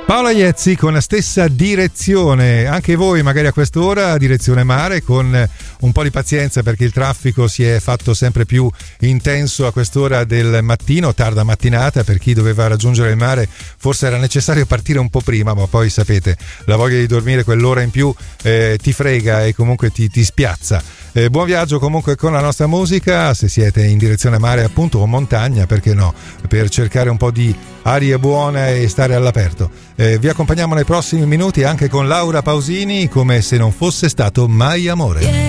Paola Iezzi con la stessa direzione, anche voi magari a quest'ora direzione mare, con un po' di pazienza perché il traffico si è fatto sempre più intenso a quest'ora del mattino, tarda mattinata. Per chi doveva raggiungere il mare forse era necessario partire un po' prima, ma poi sapete, la voglia di dormire quell'ora in più ti frega e comunque ti spiazza. Buon viaggio comunque con la nostra musica, se siete in direzione mare appunto o montagna, perché no, per cercare un po' di aria buona e stare all'aperto. Vi accompagniamo nei prossimi minuti anche con Laura Pausini, come se non fosse stato mai amore.